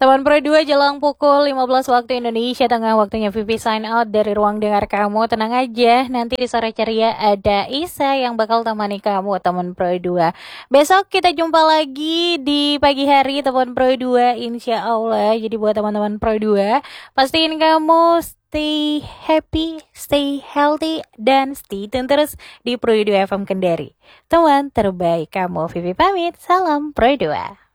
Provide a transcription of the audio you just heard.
Teman Pro 2 jelang pukul 15 waktu Indonesia Tengah, waktunya Vivi sign out dari ruang dengar kamu. Tenang aja, nanti di sore ceria ada Isa yang bakal temani kamu, teman Pro 2. Besok kita jumpa lagi di pagi hari, teman Pro 2, insya Allah. Jadi buat teman-teman Pro 2, pastiin kamu stay happy, stay healthy, dan stay tune terus di Pro 2 FM Kendari. Teman terbaik kamu, Vivi pamit, salam Pro 2.